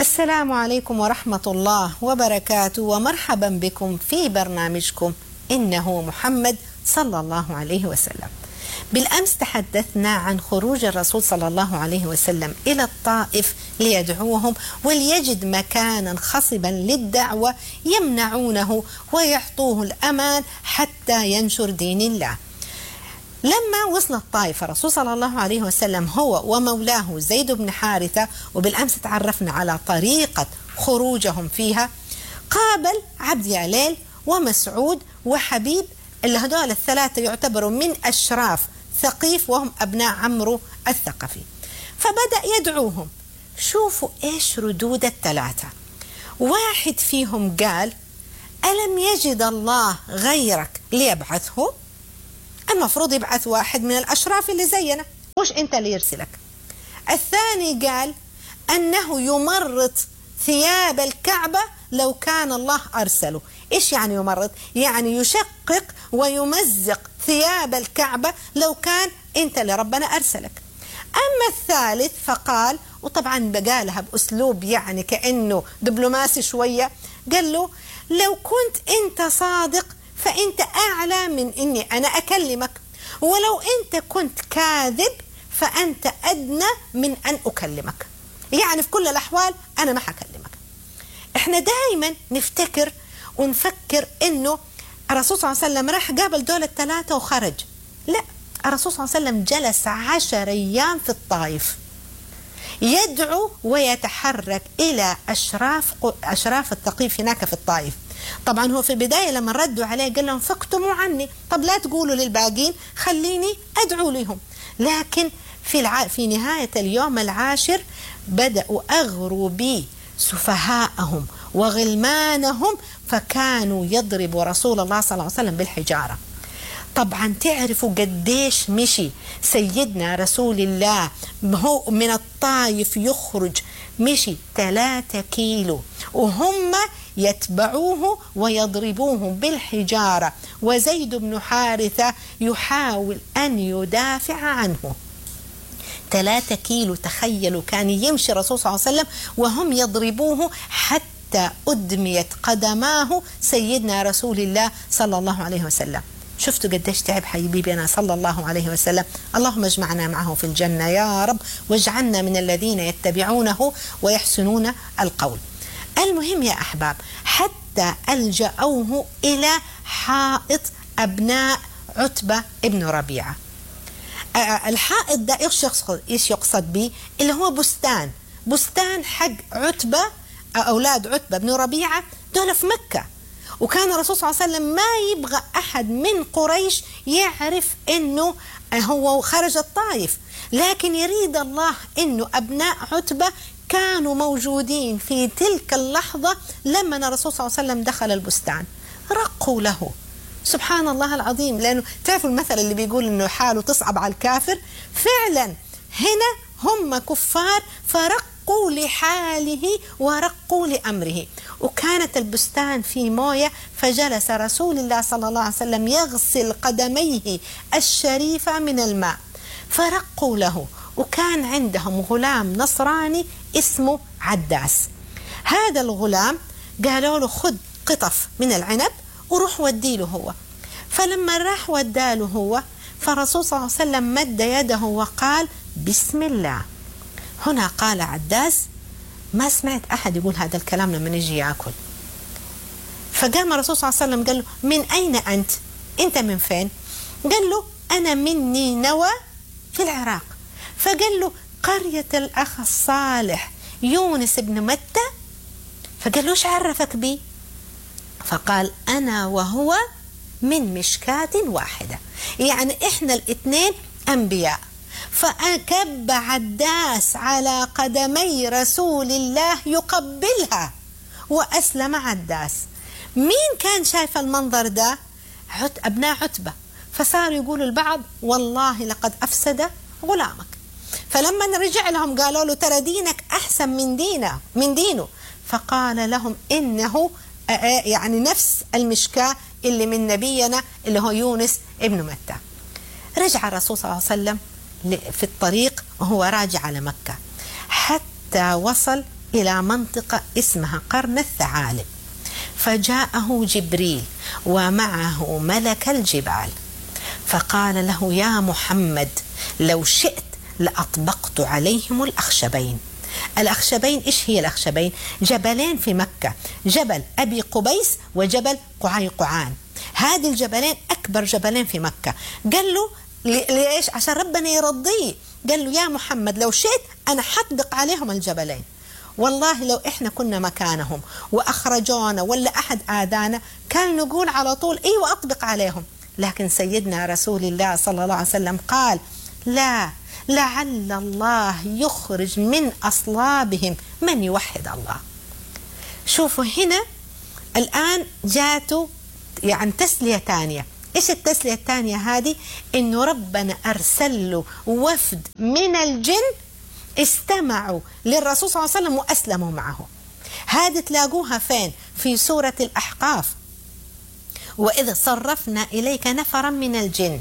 السلام عليكم ورحمة الله وبركاته، ومرحبا بكم في برنامجكم إنه محمد صلى الله عليه وسلم. بالأمس تحدثنا عن خروج الرسول صلى الله عليه وسلم إلى الطائف ليدعوهم وليجد مكانا خصبا للدعوة يمنعونه ويعطوه الأمان حتى ينشر دين الله. لما وصل الطائف الرسول صلى الله عليه وسلم هو ومولاه زيد بن حارثة، وبالأمس تعرفنا على طريقة خروجهم فيها، قابل عبد ياليل ومسعود وحبيب، اللي هذول الثلاثة يعتبروا من أشراف ثقيف وهم أبناء عمرو الثقفي. فبدأ يدعوهم. شوفوا إيش ردود الثلاثة. واحد فيهم قال: ألم يجد الله غيرك ليبعثه؟ المفروض يبعث واحد من الأشراف اللي زينا، مش أنت اللي يرسلك. الثاني قال أنه يمرط ثياب الكعبة لو كان الله أرسله. إيش يعني يمرط؟ يعني يشقق ويمزق ثياب الكعبة لو كان أنت اللي ربنا أرسلك. أما الثالث فقال، وطبعا بقالها بأسلوب يعني كأنه دبلوماسي شوية، قال له: لو كنت أنت صادق فأنت أعلى من إني أنا أكلمك، ولو أنت كنت كاذب فأنت أدنى من أن أكلمك. يعني في كل الأحوال أنا ما حكلمك. إحنا دائما نفتكر ونفكر إنه الرسول صلى الله عليه وسلم راح قابل دول الثلاثة وخرج. لا، الرسول صلى الله عليه وسلم جلس 10 أيام في الطائف يدعو ويتحرك إلى أشراف الثقيف هناك في الطائف. طبعا هو في البداية لما ردوا عليه قال لهم: فاكتموا عني، طب لا تقولوا للباقين، خليني أدعو لهم. لكن في نهاية اليوم العاشر بدأوا أغروا بي سفهاءهم وغلمانهم، فكانوا يضربوا رسول الله صلى الله عليه وسلم بالحجارة. طبعا تعرفوا قديش مشي سيدنا رسول الله هو من الطائف يخرج، مشي 3 كيلو وهم يتبعوه ويضربوه بالحجارة، وزيد بن حارثة يحاول أن يدافع عنه. 3 كيلو، تخيلوا، كان يمشي الرسول صلى الله عليه وسلم وهم يضربوه حتى أدميت قدماه سيدنا رسول الله صلى الله عليه وسلم. شفتوا قديش تعب حبيبنا صلى الله عليه وسلم. اللهم اجمعنا معه في الجنة يا رب، واجعلنا من الذين يتبعونه ويحسنون القول. المهم يا أحباب، حتى ألجأوه إلى حائط أبناء عتبة ابن ربيعة. الحائط ده إيش يقصد به؟ اللي هو بستان حق عتبة، أولاد عتبة بن ربيعة دول في مكة. وكان الرسول صلى الله عليه وسلم ما يبغى أحد من قريش يعرف أنه هو خرج الطائف، لكن يريد الله أنه أبناء عتبة كانوا موجودين في تلك اللحظة لما الرسول صلى الله عليه وسلم دخل البستان. رقوا له، سبحان الله العظيم، لأنه تعرفوا المثل اللي بيقول أنه حاله تصعب على الكافر. فعلا هنا هم كفار فرقوا لحاله ورقوا لأمره. وكانت البستان في موية، فجلس رسول الله صلى الله عليه وسلم يغسل قدميه الشريفة من الماء، فرقوا له. وكان عندهم غلام نصراني اسمه عداس. هذا الغلام قالوا له: خذ قطف من العنب وروح وديله هو. فلما راح وداله هو، فالرسول صلى الله عليه وسلم مد يده وقال: بسم الله. هنا قال عداس: ما سمعت أحد يقول هذا الكلام لما يجي يأكل. فقام الرسول صلى الله عليه وسلم قال له: من أين أنت؟ أنت من فين؟ قال له: أنا من نينوى في العراق. فقال له: قرية الأخ الصالح يونس بن متى؟ فقال له: ايش عرفك بي؟ فقال: أنا وهو من مشكاة واحدة، يعني إحنا الاثنين أنبياء. فأكب عداس على قدمي رسول الله يقبلها، وأسلم عداس. مين كان شايف المنظر ده؟ أبناء عتبة. فصاروا يقولوا البعض: والله لقد أفسد غلامك. فلما رجع لهم قالوا له: ترى دينك أحسن من دينه. فقال لهم: إنه يعني نفس المشكاة اللي من نبينا اللي هو يونس ابن متى. رجع الرسول صلى الله عليه وسلم في الطريق وهو راجع على مكة، حتى وصل إلى منطقة اسمها قرن الثعالب، فجاءه جبريل ومعه ملك الجبال، فقال له: يا محمد، لو شئت لأطبقت عليهم الأخشبين. الأخشبين إيش هي الأخشبين؟ جبلين في مكة، جبل أبي قبيس وجبل قعيقعان. هذه الجبلين أكبر جبلين في مكة. قال له ليش؟ عشان ربنا يرضيه. قال له: يا محمد، لو شئت أنا حطبق عليهم الجبلين. والله لو إحنا كنا مكانهم وأخرجونا ولا أحد آذانا كان نقول على طول: أيوة أطبق عليهم. لكن سيدنا رسول الله صلى الله عليه وسلم قال: لا، لعل الله يخرج من أصلابهم من يوحد الله. شوفوا هنا الآن جاتوا يعني تسلية تانية. إيش التسلية التانية هذه؟ إنه ربنا أرسل له وفد من الجن استمعوا للرسول صلى الله عليه وسلم وأسلموا معه. هذه تلاقوها فين؟ في سورة الأحقاف: وإذ صرفنا إليك نفرا من الجن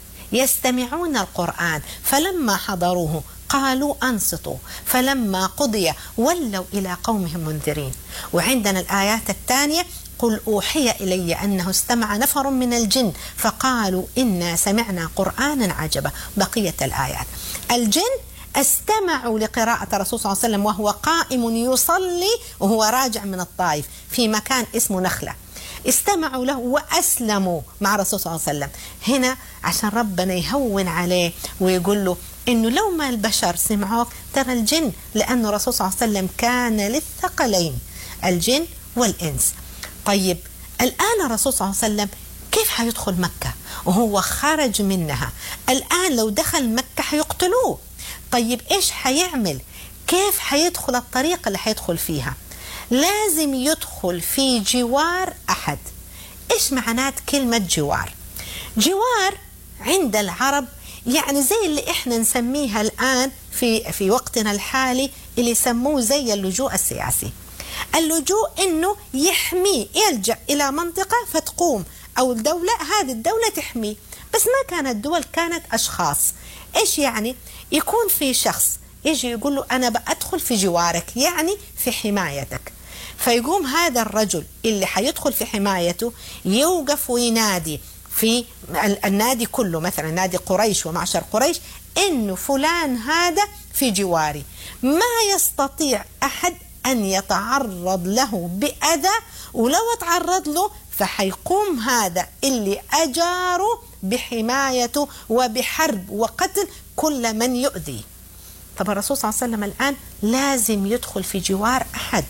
يستمعون القرآن فلما حضروه قالوا أنصتوا فلما قضي ولوا إلى قومهم منذرين. وعندنا الآيات الثانية: قل أوحي إلي أنه استمع نفر من الجن فقالوا إنا سمعنا قرآنا عجبا. بقية الآيات الجن استمعوا لقراءة الرسول صلى الله عليه وسلم وهو قائم يصلي وهو راجع من الطائف في مكان اسمه نخلة، استمعوا له وأسلموا مع الرسول صلى الله عليه وسلم. هنا عشان ربنا يهون عليه ويقول له إنه لو ما البشر سمعوك ترى الجن، لأنه الرسول صلى الله عليه وسلم كان للثقلين الجن والإنس. طيب الآن الرسول صلى الله عليه وسلم كيف حيدخل مكة وهو خرج منها؟ الآن لو دخل مكة حيقتلوه. طيب إيش حيعمل؟ كيف حيدخل الطريق اللي حيدخل فيها؟ لازم يدخل في جوار أحد. إيش معنات كلمة جوار؟ جوار عند العرب يعني زي اللي إحنا نسميها الآن في وقتنا الحالي اللي يسموه زي اللجوء السياسي. اللجوء إنه يحميه، يلجأ إلى منطقة فتقوم أو الدولة، هذه الدولة تحميه. بس ما كانت دول، كانت أشخاص. إيش يعني؟ يكون في شخص يجي يقول له أنا بأدخل في جوارك، يعني في حمايتك. فيقوم هذا الرجل اللي حيدخل في حمايته يوقف وينادي في النادي كله، مثلا نادي قريش ومعشر قريش، إنه فلان هذا في جواري، ما يستطيع أحد أن يتعرض له بأذى، ولو تعرض له فحيقوم هذا اللي أجاره بحمايته وبحرب وقتل كل من يؤذي. طب الرسول صلى الله عليه وسلم الآن لازم يدخل في جوار أحد،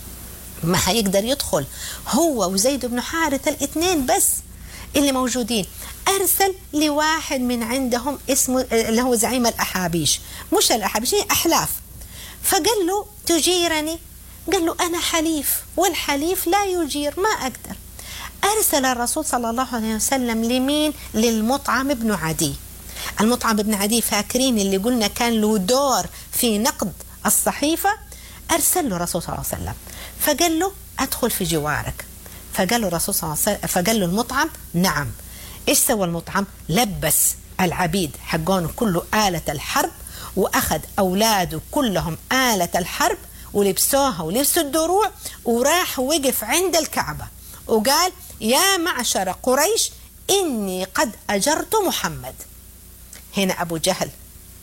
ما حيقدر يدخل هو وزيد بن حارثة الاثنين بس اللي موجودين. أرسل لواحد من عندهم اسمه اللي هو زعيم الأحابيش، مش الأحابيش، أحلاف، فقال له تجيرني؟ قال له أنا حليف والحليف لا يجير، ما أقدر. أرسل الرسول صلى الله عليه وسلم لمين؟ للمطعم بن عدي. المطعم بن عدي فاكرين اللي قلنا كان له دور في نقد الصحيفة؟ أرسل له الرسول صلى الله عليه وسلم فقال له أدخل في جوارك. فقال له الرسول صلى الله عليه وسلم، فقال له المطعم نعم. إيش سوى المطعم؟ لبس العبيد حقونه كله آلة الحرب، وأخذ أولاده كلهم آلة الحرب ولبسوها ولبسوا الدروع، وراح وقف عند الكعبة وقال يا معشر قريش إني قد أجرت محمد. هنا أبو جهل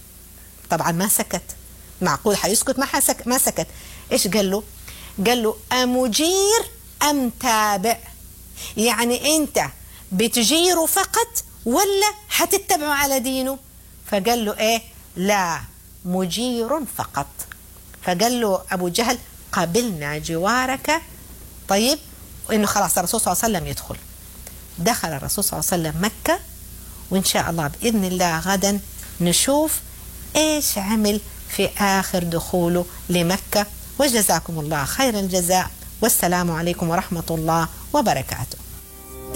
طبعا ما سكت، معقول حيسكت؟ ما سكت. إيش قال له؟ قال له أمجير أم تابع؟ يعني أنت بتجيره فقط ولا حتتبعه على دينه؟ فقال له إيه؟ لا، مجير فقط. فقال له أبو جهل قبلنا جوارك. طيب، وإنه خلاص الرسول صلى الله عليه وسلم يدخل. دخل الرسول صلى الله عليه وسلم مكة، وإن شاء الله بإذن الله غدا نشوف إيش عمل في آخر دخوله لمكة. وجزاكم الله خير الجزاء، والسلام عليكم ورحمة الله وبركاته.